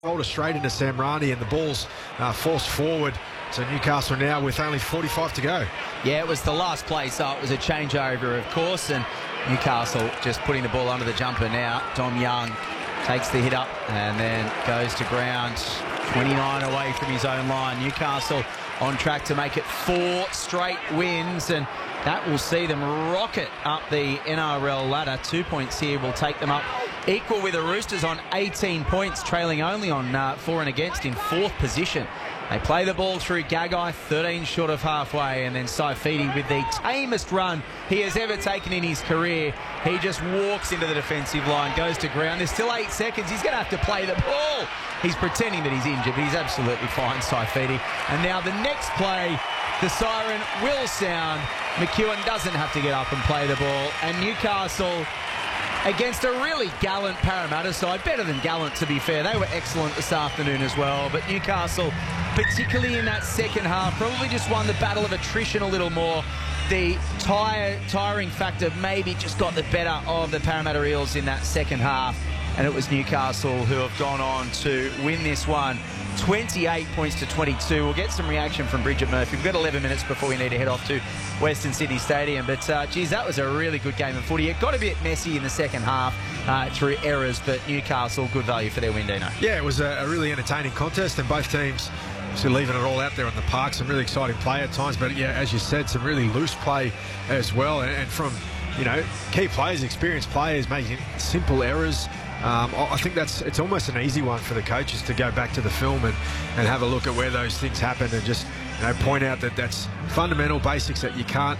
Rolled straight into Samrani, and the ball's forced forward. So Newcastle now with only 45 to go. Yeah, it was the last play, so it was a changeover, of course, and Newcastle just putting the ball under the jumper now. Dom Young takes the hit up and then goes to ground, 29 away from his own line. Newcastle on track to make it 4 straight wins, and that will see them rocket up the NRL ladder. 2 points here will take them up equal with the Roosters on 18 points, trailing only on for and against in 4th position. They play the ball through Gagai, 13 short of halfway, and then Saifidi with the tamest run he has ever taken in his career. He just walks into the defensive line, goes to ground. There's still 8 seconds. He's going to have to play the ball. He's pretending that he's injured, but he's absolutely fine, Saifidi. And now the next play, the siren will sound. McEwen doesn't have to get up and play the ball, and Newcastle against a really gallant Parramatta side, better than gallant to be fair. They were excellent this afternoon as well, but Newcastle, particularly in that second half, probably just won the battle of attrition a little more. The tiring factor maybe just got the better of the Parramatta Eels in that second half, and it was Newcastle who have gone on to win this one 28 points to 22. We'll get some reaction from Bridget Murphy. We've got 11 minutes before we need to head off to Western Sydney Stadium. But, geez, that was a really good game of footy. It got a bit messy in the second half through errors, but Newcastle, good value for their win, Dino. Yeah, it was a really entertaining contest, and both teams leaving it all out there on the park. Some really exciting play at times, but, yeah, as you said, some really loose play as well. And from, you know, key players, experienced players making simple errors. I think it's almost an easy one for the coaches to go back to the film and have a look at where those things happen and just, you know, point out that that's fundamental basics that you can't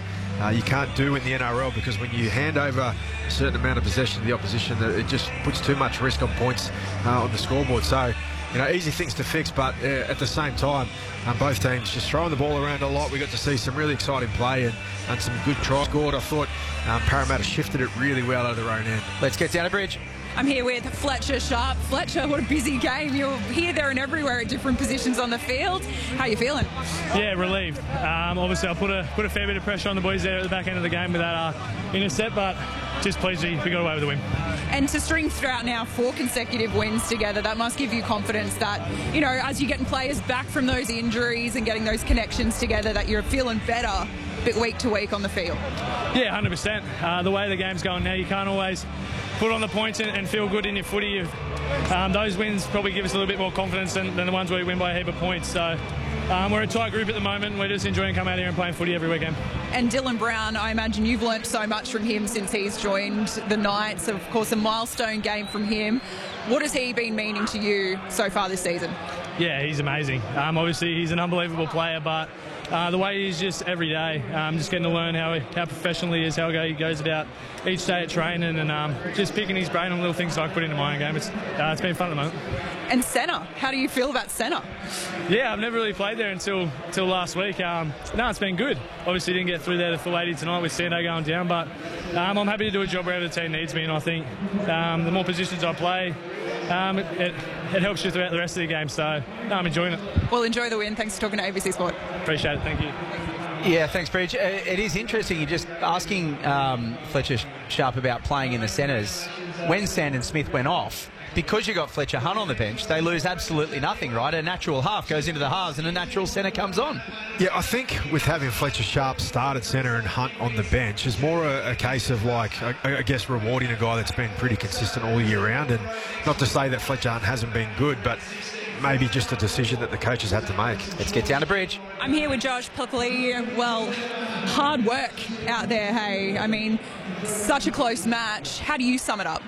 do in the NRL, because when you hand over a certain amount of possession to the opposition, that it just puts too much risk on points on the scoreboard. So, you know, easy things to fix, but at the same time, both teams just throwing the ball around a lot. We got to see some really exciting play and some good tries scored. I thought Parramatta shifted it really well out of their own end. Let's get down to Bridge. I'm here with Fletcher Sharp. Fletcher, what a busy game. You're here, there and everywhere at different positions on the field. How are you feeling? Yeah, relieved. Obviously, I put a fair bit of pressure on the boys there at the back end of the game with that intercept, but just pleased we got away with the win. And to string throughout now 4 consecutive wins together, that must give you confidence that, you know, as you're getting players back from those injuries and getting those connections together, that you're feeling better bit week to week on the field. Yeah, 100%. The way the game's going now, you can't always put on the points and feel good in your footy. Those wins probably give us a little bit more confidence than the ones where we win by a heap of points. So we're a tight group at the moment. We're just enjoying coming out here and playing footy every weekend. And Dylan Brown, I imagine you've learnt so much from him since he's joined the Knights. Of course, a milestone game from him. What has he been meaning to you so far this season? Yeah, he's amazing. Obviously, he's an unbelievable player, but the way he's just every day, just getting to learn how professional he is, how he goes about each day at training, and just picking his brain on little things I put into my own game. It's been fun at the moment. And Senna, how do you feel about Senna? Yeah, I've never really played there until last week. No, it's been good. Obviously didn't get through there to full 80 tonight with Sando going down, but I'm happy to do a job wherever the team needs me, and I think the more positions I play, it helps you throughout the rest of the game, so no, I'm enjoying it. Well, enjoy the win. Thanks for talking to ABC Sport. Appreciate it, thank you. Yeah, thanks, Bridge. It is interesting. You're just asking Fletcher Sharp about playing in the centres. When Sandon Smith went off, because you got Fletcher Hunt on the bench, they lose absolutely nothing, right? A natural half goes into the halves and a natural centre comes on. Yeah, I think with having Fletcher Sharp start at centre and Hunt on the bench is more a case of, like, I guess, rewarding a guy that's been pretty consistent all year round. And not to say that Fletcher Hunt hasn't been good, but maybe just a decision that the coaches have to make. Let's get down to Bridge. I'm here with Josh Puckley. Well, hard work out there, hey? I mean, such a close match. How do you sum it up?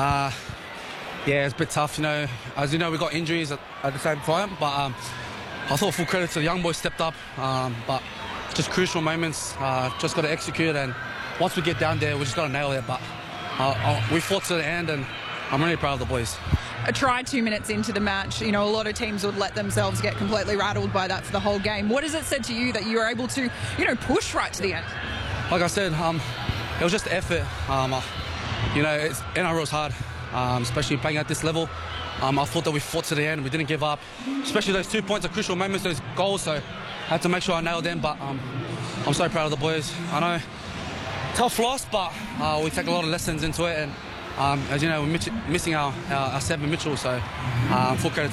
Yeah, it's a bit tough, you know. As you know, we got injuries at the same time, but I thought full credit to the young boys stepped up, but just crucial moments, just got to execute, and once we get down there, we just got to nail it, but we fought to the end, and I'm really proud of the boys. A try 2 minutes into the match, you know, a lot of teams would let themselves get completely rattled by that for the whole game. What has it said to you that you were able to, you know, push right to the end? Like I said, it was just effort. You know, NRL's hard. Especially playing at this level. I thought that we fought to the end. We didn't give up. Especially those 2 points are crucial moments, those goals. So I had to make sure I nailed them. But I'm so proud of the boys. I know, tough loss, but we take a lot of lessons into it. And as you know, we're missing our Seven Mitchell. So full credit